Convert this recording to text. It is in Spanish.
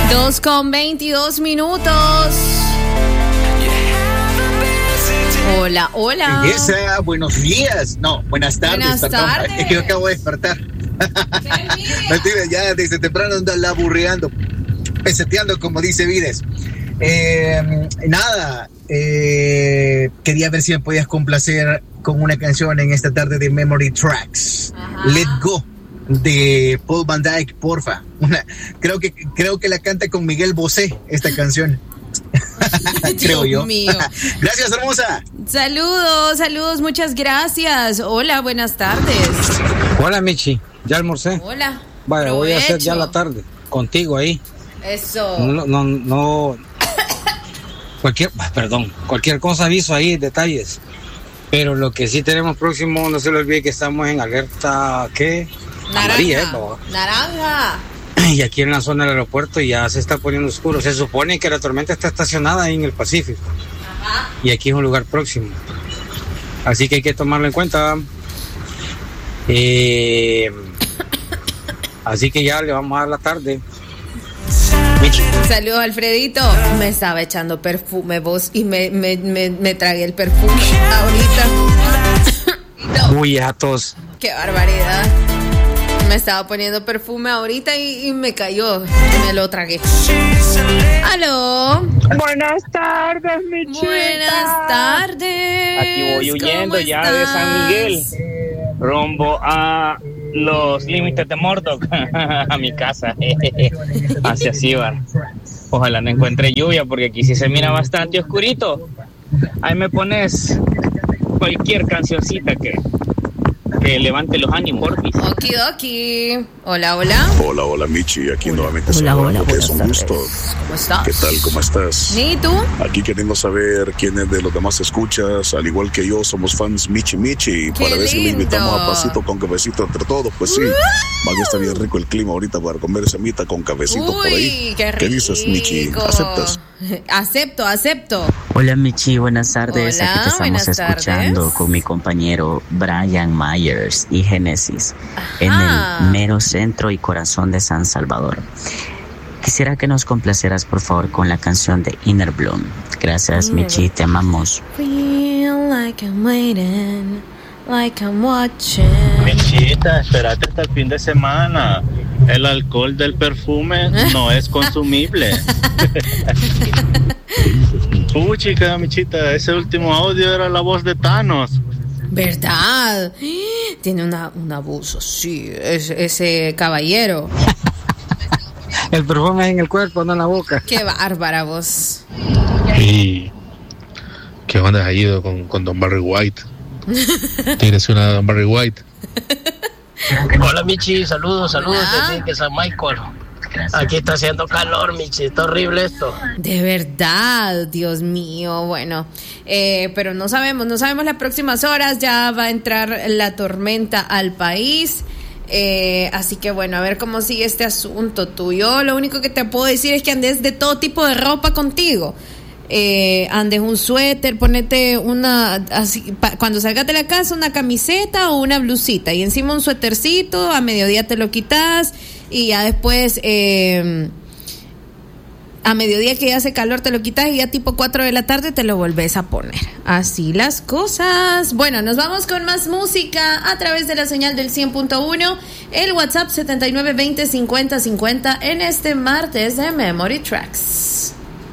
2:22. Hola, hola. Belleza, buenos días. No, buenas tardes. Buenas tardes. Es que yo acabo de despertar. Mentira, ya desde temprano ando laburreando, peseteando, como dice Vides. Quería ver si me podías complacer con una canción en esta tarde de Memory Tracks. Ajá. Let Go, de Paul Van Dyke, porfa. Creo que la canta con Miguel Bosé, esta canción. Creo Dios yo. Mío. Gracias, hermosa. Saludos, muchas gracias. Hola, buenas tardes. Hola, Michi, ya almorcé. Hola. Vaya, voy a hacer ya la tarde contigo ahí. Eso. No. Cualquier cosa aviso ahí, detalles. Pero lo que sí tenemos próximo, no se lo olvide que estamos en alerta, ¿qué? Naranja. Y aquí en la zona del aeropuerto ya se está poniendo oscuro. Se supone que la tormenta está estacionada ahí en el Pacífico. Ajá. Y aquí es un lugar próximo. Así que hay que tomarlo en cuenta. Así que ya le vamos a dar la tarde. Saludos, Alfredito. Me estaba echando perfume vos y me tragué el perfume ahorita. Uy, a tos. Qué barbaridad. Me estaba poniendo perfume ahorita y me cayó. Me lo tragué. ¡Aló! Buenas tardes, mi chica. Buenas tardes. Aquí voy huyendo ya de San Miguel, rumbo a los límites de Murdoch, a mi casa, hacia Cibar. Ojalá no encuentre lluvia porque aquí sí se mira bastante oscurito. Ahí me pones cualquier cancioncita que levante los ánimos. Okidoki. Hola. Hola, Michi. Aquí nuevamente. Hola. Es un gusto. ¿Cómo estás? ¿Qué tal? ¿Cómo estás? ¿Y tú? Aquí queriendo saber quiénes de los demás escuchas, al igual que yo, somos fans Michi. Para ver si le invitamos a pasito con cafecito entre todos. Pues sí. Más que está bien rico el clima ahorita para comer semita con cafecito por ahí. Qué rico. ¿Qué dices, Michi? ¿Aceptas? Acepto. Hola, Michi. Buenas tardes. Hola, aquí te estamos escuchando tardes. con mi compañero Brian Myers y Genesis en el mero centro y corazón de San Salvador. Quisiera que nos complacieras, por favor, con la canción de Inner Bloom. Gracias, Michi. Te amamos. Feel like I'm waiting, like I'm watching. Michita, espérate hasta el fin de semana. El alcohol del perfume no es consumible. Chica, Michita, ese último audio era la voz de Thanos. ¿Verdad? Tiene un abuso, sí, ese caballero. El perfume es en el cuerpo, no en la boca. Qué bárbara vos. ¿Y qué onda has ido con Don Barry White? ¿Tienes una Don Barry White? Hola, Michi, saludos desde San Michael. Aquí está haciendo calor, Michi, está horrible esto. De verdad, Dios mío, bueno, pero no sabemos las próximas horas, ya va a entrar la tormenta al país, así que bueno, a ver cómo sigue este asunto tuyo. Lo único que te puedo decir es que andes de todo tipo de ropa contigo. Andes un suéter, ponete cuando salgas de la casa una camiseta o una blusita y encima un suétercito, a mediodía te lo quitas y ya después a mediodía que ya hace calor te lo quitas y ya tipo 4 de la tarde te lo volvés a poner. Así las cosas. Bueno, nos vamos con más música a través de la señal del 100.1, el WhatsApp 79205050 en este martes de Memory Tracks.